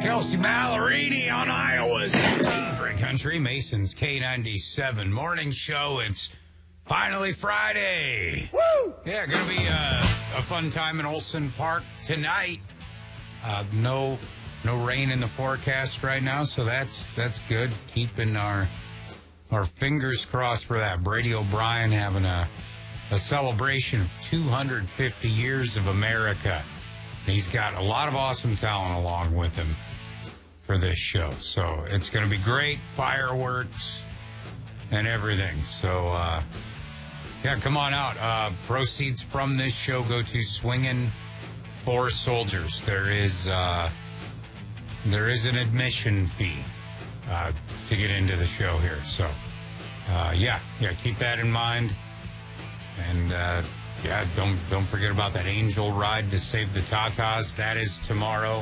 Kelsey Ballerini on Iowa's favorite country, Mason's K97 morning show. It's finally Friday. Woo! Yeah, going to be a fun time in Olson Park tonight. No rain in the forecast right now, so that's good. Keeping our fingers crossed for that. Brady O'Brien having a celebration of 250 years of America. He's got a lot of awesome talent along with him for this show. So it's going to be great. Fireworks and everything. So, yeah, come on out. Proceeds from this show go to Swingin' for Soldiers. There is an admission fee to get into the show here. So, yeah, keep that in mind. And, yeah, don't forget about that angel ride to save the Tatas. That is tomorrow.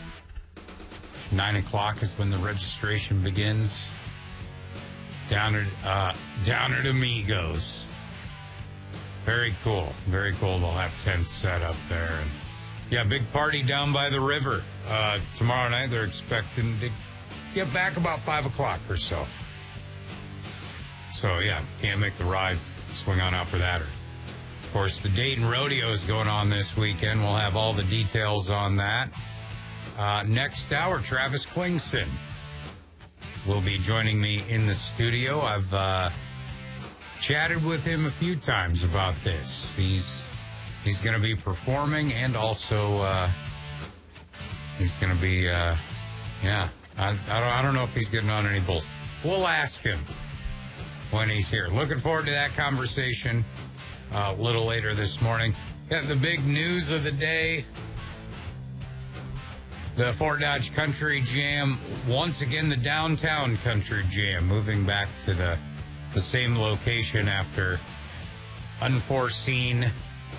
9 o'clock is when the registration begins. Down at Amigos. Very cool. Very cool. They'll have tents set up there. And yeah, big party down by the river. Tomorrow night they're expecting to get back about 5 o'clock or so. So yeah, can't make the ride, swing on out for that. Of course, the Dayton Rodeo is going on this weekend. We'll have all the details on that. Next hour, Travis Klingson will be joining me in the studio. I've chatted with him a few times about this. He's going to be performing, and also he's going to be, yeah. I don't know if he's getting on any bulls. We'll ask him when he's here. Looking forward to that conversation a little later this morning. Got the big news of the day. The Fort Dodge Country Jam, once again the downtown Country Jam, moving back to the same location after unforeseen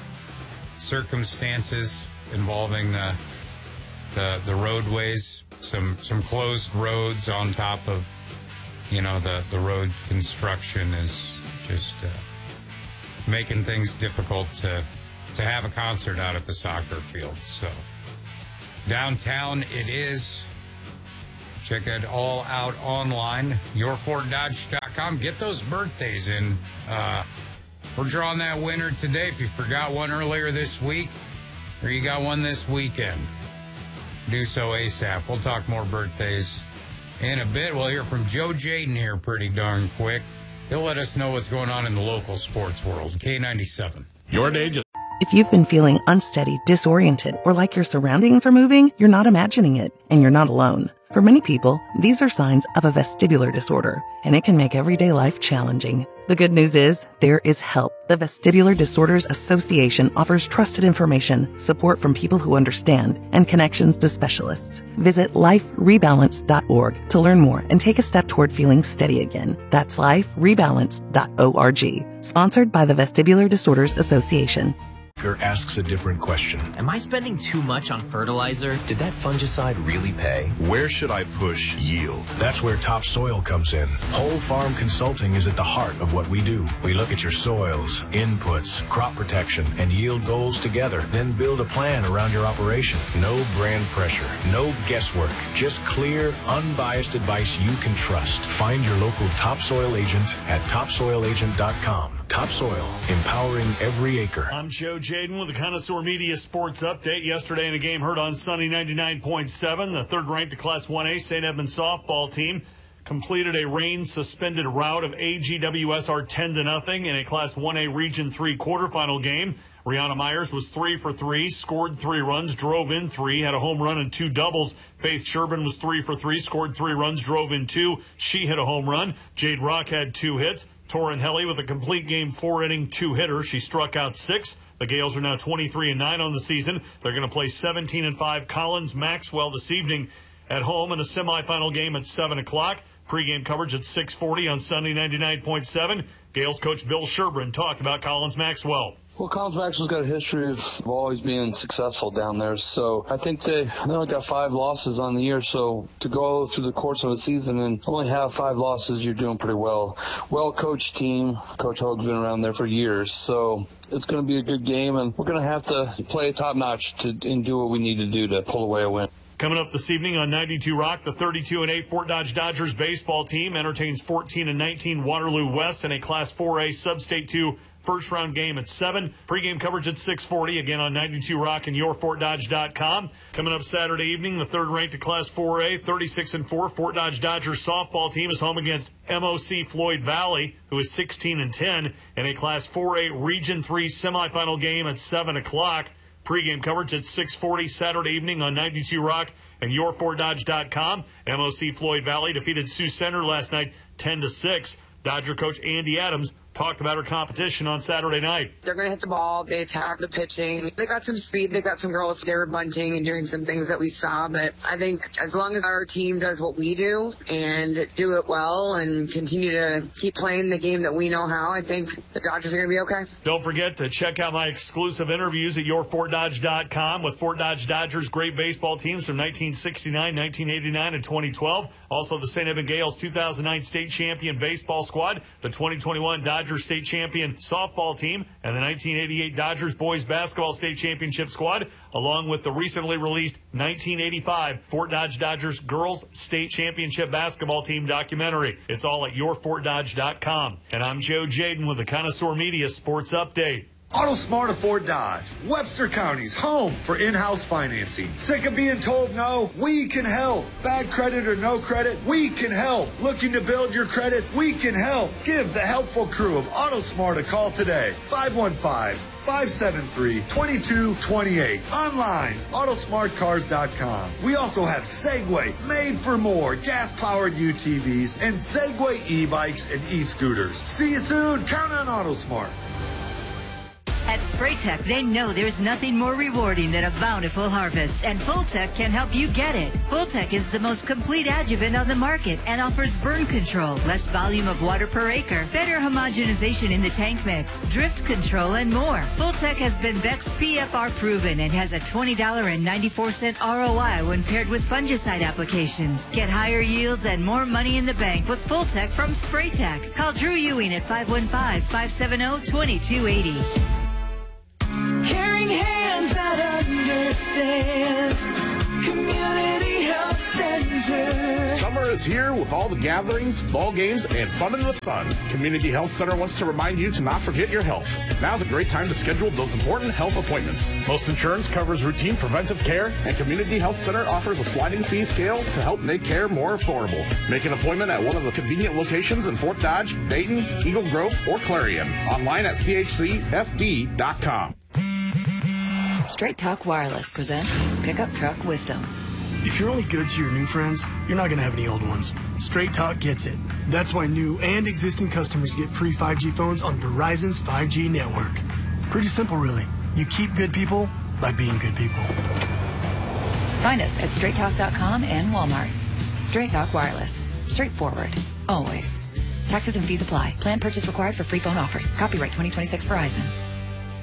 circumstances involving the roadways, some closed roads on top of, the road construction is just making things difficult to have a concert out at the soccer field. So downtown it is. Check it all out online, yourfortdodge.com. Get those birthdays in. We're drawing that winner today. If you forgot one earlier this week or you got one this weekend, do so ASAP. We'll talk more birthdays in a bit. We'll hear from Joe Jaden here pretty darn quick. He'll let us know what's going on in the local sports world. K97. Your day just... If you've been feeling unsteady, disoriented, or like your surroundings are moving, you're not imagining it, and you're not alone. For many people, these are signs of a vestibular disorder, and it can make everyday life challenging. The good news is, there is help. The Vestibular Disorders Association offers trusted information, support from people who understand, and connections to specialists. Visit liferebalance.org to learn more and take a step toward feeling steady again. That's liferebalance.org. Sponsored by the Vestibular Disorders Association. Asks a different question. Am I spending too much on fertilizer? Did that fungicide really pay? Where should I push yield? That's where Topsoil comes in. Whole Farm Consulting is at the heart of what we do. We look at your soils, inputs, crop protection, and yield goals together, then build a plan around your operation. No brand pressure, no guesswork, just clear, unbiased advice you can trust. Find your local Topsoil agent at topsoilagent.com. Topsoil, empowering every acre. I'm Joe Jaden with the Connoisseur Media Sports Update. Yesterday in a game heard on Sunny 99.7, the third-ranked Class 1A St. Edmunds softball team completed a rain-suspended rout of AGWSR 10-0 in a Class 1A Region 3 quarterfinal game. Rihanna Myers was 3 for 3, scored 3 runs, drove in 3, had a home run and 2 doubles. Faith Sherburne was 3 for 3, scored 3 runs, drove in 2. She hit a home run. Jade Rock had 2 hits. Torin Helly with a complete game 4-inning 2-hitter. She struck out 6. The Gales are now 23-9 on the season. They're going to play 17-5 Collins Maxwell this evening at home in a semifinal game at 7 o'clock. Pre-game coverage at 6:40 on Sunday 99.7. Gales coach Bill Sherburne talked about Collins Maxwell. Well, Collins Maxwell's got a history of always being successful down there, so I think they only got 5 losses on the year, so to go through the course of a season and only have 5 losses, you're doing pretty well. Well-coached team. Coach Hogue's been around there for years, so it's going to be a good game, and we're going to have to play top-notch and do what we need to do to pull away a win. Coming up this evening on 92 Rock, the 32-8 Fort Dodge Dodgers baseball team entertains 14-19 Waterloo West in a Class 4A Sub-State 2 first-round game at 7. Pre-game coverage at 6:40, again on 92 Rock and yourfortdodge.com. Coming up Saturday evening, the third-ranked Class 4A, 36-4 Fort Dodge Dodgers softball team is home against MOC Floyd Valley, who is 16-10, in a Class 4A Region 3 semifinal game at 7 o'clock. Pre-game coverage at 6:40 Saturday evening on 92 Rock and yourfortdodge.com. MOC Floyd Valley defeated Sioux Center last night 10-6. Dodger coach Andy Adams talked about her competition on Saturday night. They're going to hit the ball. They attack the pitching. They got some speed. They got some girls. They were bunting and doing some things that we saw. But I think as long as our team does what we do and do it well and continue to keep playing the game that we know how, I think the Dodgers are going to be okay. Don't forget to check out my exclusive interviews at yourfortdodge.com with Fort Dodge Dodgers great baseball teams from 1969, 1989, and 2012. Also the St. Edmund Gales 2009 state champion baseball squad, the 2021 Dodgers state champion softball team, and the 1988 Dodgers boys basketball state championship squad, along with the recently released 1985 Fort Dodge Dodgers girls state championship basketball team documentary. It's all at yourfortdodge.com. And I'm Joe Jaden with the Connoisseur Media Sports Update. AutoSmart of Fort Dodge, Webster County's home for in-house financing. Sick of being told no? We can help. Bad credit or no credit? We can help. Looking to build your credit? We can help. Give the helpful crew of AutoSmart a call today. 515-573-2228. Online, autosmartcars.com. We also have Segway, made for more, gas-powered UTVs, and Segway e-bikes and e-scooters. See you soon. Count on AutoSmart. At Spraytech, they know there's nothing more rewarding than a bountiful harvest, and Fulltech can help you get it. Fulltech is the most complete adjuvant on the market and offers burn control, less volume of water per acre, better homogenization in the tank mix, drift control, and more. Fulltech has been Beck's PFR proven and has a $20.94 ROI when paired with fungicide applications. Get higher yields and more money in the bank with Fulltech from Spraytech. Call Drew Ewing at 515-570-2280. Caring hands that understand. Community Health Center. Summer is here with all the gatherings, ball games, and fun in the sun. Community Health Center wants to remind you to not forget your health. Now's a great time to schedule those important health appointments. Most insurance covers routine preventive care, and Community Health Center offers a sliding fee scale to help make care more affordable. Make an appointment at one of the convenient locations in Fort Dodge, Dayton, Eagle Grove, or Clarion. Online at chcfd.com. Straight Talk Wireless presents Pickup Truck Wisdom. If you're only good to your new friends, you're not going to have any old ones. Straight Talk gets it. That's why new and existing customers get free 5G phones on Verizon's 5G network. Pretty simple, really. You keep good people by being good people. Find us at straighttalk.com and Walmart. Straight Talk Wireless. Straightforward. Always. Taxes and fees apply. Plan purchase required for free phone offers. Copyright 2026 Verizon.